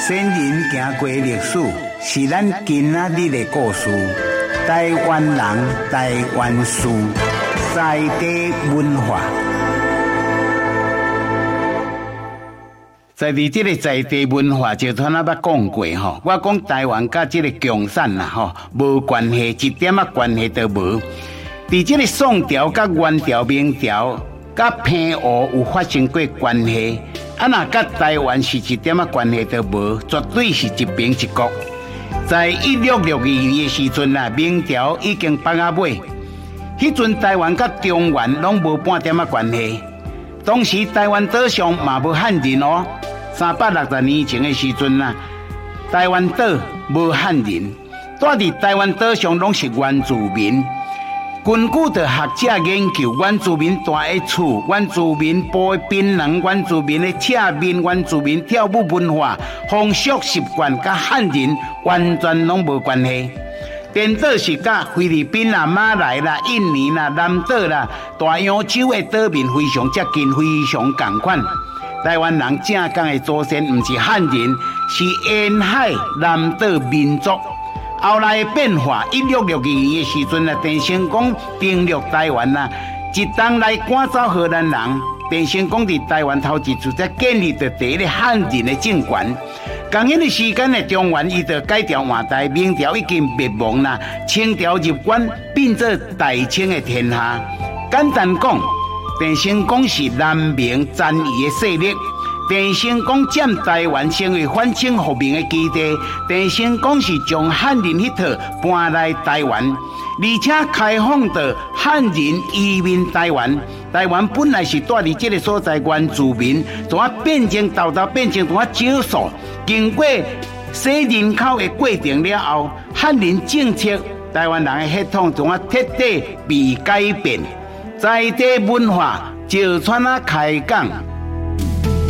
先人行过历史，是咱今仔日的故事。台湾人，台湾事，在地文化。在这个在地文化，就像我讲过吼，我讲台湾甲这个共产啦吼，无关系，一点仔关系都无。伫这个宋朝、甲元朝、明朝、甲平湖有发生过关系。啊，那甲台湾是一点仔关系都无，绝对是一边一国。在1662年的时阵啊，明朝已经放啊尾，迄阵台湾甲中原拢无半点仔关系。当时台湾岛上嘛无汉人哦，360年前的时阵啊，台湾岛无汉人，住伫台湾岛上拢是原住民。根据着学者研究，原住民住的厝、原住民煲的槟榔、原住民的赤面、原住民跳舞文化、风俗习惯，甲汉人完全拢无关系。颠倒是甲菲律宾啦、马来啦、印尼啦、南岛啦、大洋洲的岛民非常接近，非常同款。台湾人正港的祖先不是汉人，是沿海南岛民族。后来的变化，1662年的时阵啊，郑成功登陆台湾啊，一同来赶走荷兰人。郑成功伫台湾头一次才建立着第一个汉人的政权。同样的时间呢，中原伊就改朝换代，明朝已经灭亡啦，清朝入关，变做大清的天下。简单讲，郑成功是南明专移的势力。郑成功占台湾成为反清复明的基地。郑成功是将汉人迄套搬来台湾，而且开放着汉人移民台湾。台湾本来是住伫这个所在原住民，怎啊变成变成怎啊少数？经过洗人口的过程了后，汉人政策，台湾人的系统怎啊彻底被改变？在地文化就像啊开讲。